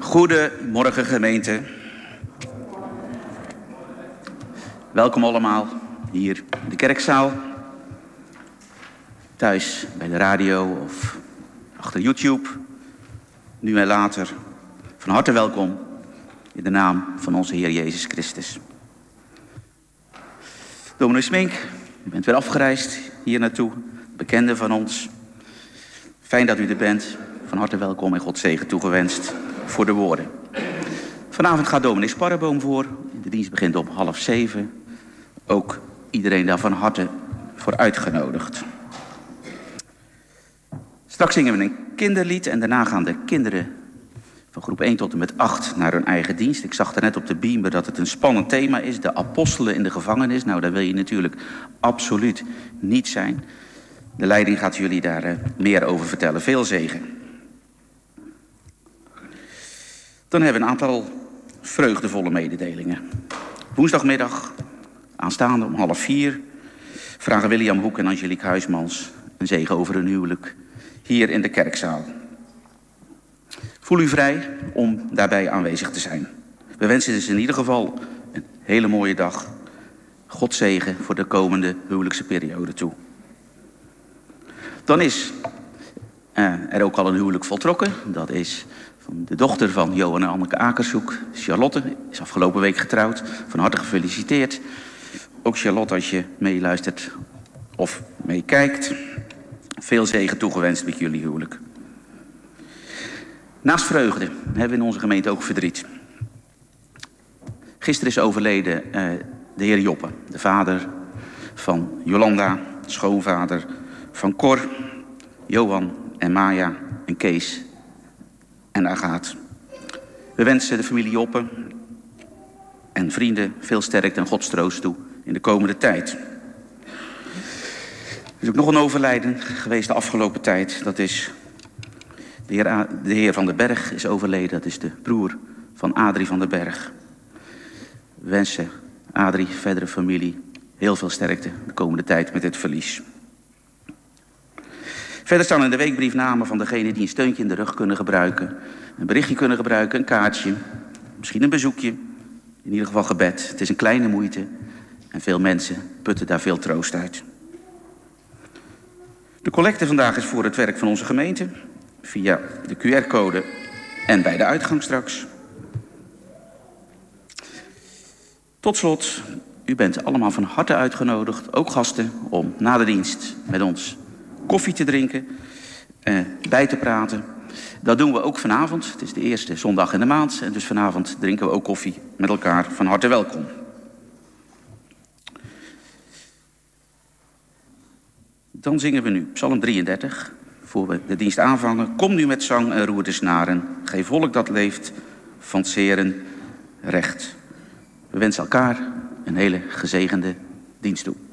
Goedemorgen gemeente. Welkom allemaal hier in de kerkzaal. Thuis bij de radio of achter YouTube. Nu en later. Van harte welkom in de naam van onze Heer Jezus Christus. Dominee Smink, u bent weer afgereisd hier naartoe. Bekende van ons. Fijn dat u er bent. Van harte welkom en God zegen toegewenst voor de woorden. Vanavond gaat dominee Sparreboom voor. De dienst begint om 6:30. Ook iedereen daar van harte voor uitgenodigd. Straks zingen we een kinderlied en daarna gaan de kinderen van groep 1 tot en met 8 naar hun eigen dienst. Ik zag daarnet op de beamer dat het een spannend thema is. De apostelen in de gevangenis. Nou, daar wil je natuurlijk absoluut niet zijn. De leiding gaat jullie daar meer over vertellen. Veel zegen. Dan hebben we een aantal vreugdevolle mededelingen. Woensdagmiddag, aanstaande om 3:30... vragen William Hoek en Angelique Huismans een zegen over hun huwelijk hier in de kerkzaal. Voel u vrij om daarbij aanwezig te zijn. We wensen dus in ieder geval een hele mooie dag. God zegen voor de komende huwelijkse periode toe. Dan is er ook al een huwelijk voltrokken. Dat is van de dochter van Johan en Anneke Akershoek. Charlotte is afgelopen week getrouwd. Van harte gefeliciteerd. Ook Charlotte, als je meeluistert of meekijkt. Veel zegen toegewenst met jullie huwelijk. Naast vreugde hebben we in onze gemeente ook verdriet. Gisteren is overleden de heer Joppe. De vader van Jolanda, schoonvader van Cor, Johan en Maya en Kees en Agaat. We wensen de familie Joppe en vrienden veel sterkte en Godstroost toe in de komende tijd. Er is ook nog een overlijden geweest de afgelopen tijd. Dat is de heer Van den Berg is overleden. Dat is de broer van Adrie van den Berg. We wensen Adrie, verdere familie, heel veel sterkte de komende tijd met dit verlies. Verder staan in de weekbrief namen van degenen die een steuntje in de rug kunnen gebruiken. Een berichtje kunnen gebruiken, een kaartje, misschien een bezoekje. In ieder geval gebed. Het is een kleine moeite en veel mensen putten daar veel troost uit. De collecte vandaag is voor het werk van onze gemeente. Via de QR-code en bij de uitgang straks. Tot slot, u bent allemaal van harte uitgenodigd, ook gasten, om na de dienst met ons koffie te drinken, bij te praten. Dat doen we ook vanavond. Het is de eerste zondag in de maand. En dus vanavond drinken we ook koffie met elkaar. Van harte welkom. Dan zingen we nu Psalm 33. Voor we de dienst aanvangen. Kom nu met zang en roer de snaren. Geef volk dat leeft van het zeren recht. We wensen elkaar een hele gezegende dienst toe.